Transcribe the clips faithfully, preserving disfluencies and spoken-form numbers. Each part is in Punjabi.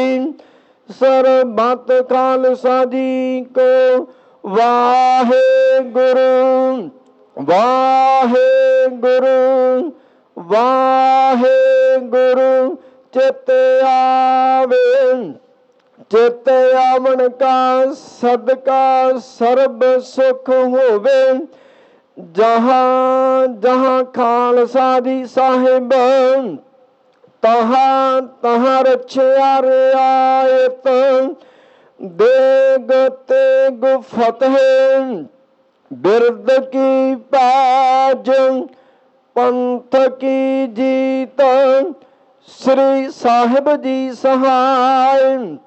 ਸਰਬਤ ਖਾਲਸਾ ਜੀ ਕੋ ਵਾਹਿਗੁਰੂ ਵਾਹਿਗੁਰੂ ਵਾਹਿਗੁਰੂ। ਚਿਤ ਆਵੇ ਚਿਤ ਆਵਣ ਕਾ ਸਦਕਾ ਸਰਬ ਸੁਖ ਹੋਵੇ। ਜਹਾਂ ਜਹਾਂ ਖਾਲਸਾ ਜੀ ਸਾਹਿਬ ਤਹਾਂ ਤਹਾਂ ਰਛਿਆ ਰਿਆਇਤ। ਦੇਗ ਤੇਗ ਫਤਿਹ ਬਿਰਦ ਕੀ ਪੈਜ ਪੰਥ ਕੀ ਜੀਤ। ਸ੍ਰੀ ਸਾਹਿਬ ਜੀ ਸਹਾय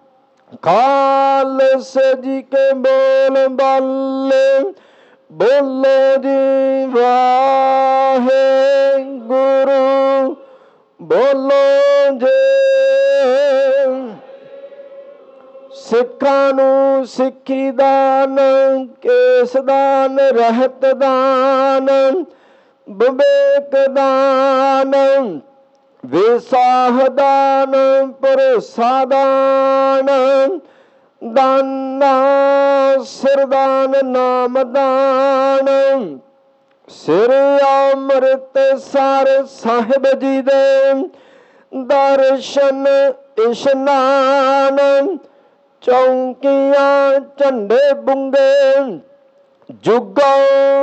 ਖਾਲਸੇ ਜੀ ਕੇ ਬੋਲ ਬਾਲੇ। ਬੋਲੋ ਜੀ ਵਾਹਿਗੁਰੂ ਬੋਲੋ ਜੀ। ਸਿੱਖਾਂ ਨੂੰ ਸਿੱਖੀ ਦਾਨ ਕੇਸ ਦਾਨ ਰਹਿਤ ਦਾਨ ਵਿਵੇਕ ਦਾਨ ਵਿਸਾਹ ਦਾਨ ਭਰੋਸਾ ਦਾਨ ਦਾਨਾ ਸਿਰਦਾਨ ਨਾਮ ਦਾਨ। ਸਿਰ ਅੰਮ੍ਰਿਤਸਰ ਸਾਹਿਬ ਜੀ ਦੇ ਦਰਸ਼ਨ ਇਸ਼ਨਾਨ। ਚੌਂਕੀਆਂ ਝੰਡੇ ਬੁੰਗੇ ਜੁਗੋਂ